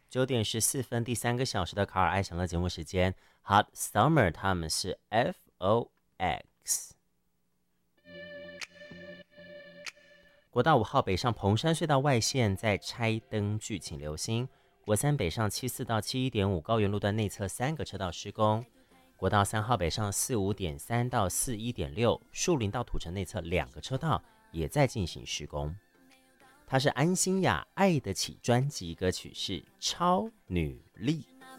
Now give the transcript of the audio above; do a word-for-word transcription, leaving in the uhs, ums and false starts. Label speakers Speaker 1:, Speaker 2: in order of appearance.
Speaker 1: 九点十四分，第三个小时的卡尔爱享乐节目时间 ，Hot Summer，他们是 F O X。国道五号北上彭山隧道外线在拆灯具，请留心。国三北上七四到七一点五高原路段内侧三个车道施工。国道三号北上四五点三到四一点六树林到土城内侧两个车道也在进行施工。它是安心雅《爱得起》专辑歌曲是《超女力》。